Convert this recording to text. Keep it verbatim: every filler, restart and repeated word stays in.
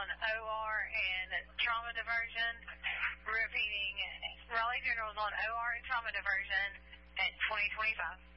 on O R and trauma diversion. Repeating, Raleigh General is on O R and trauma diversion at twenty twenty-five.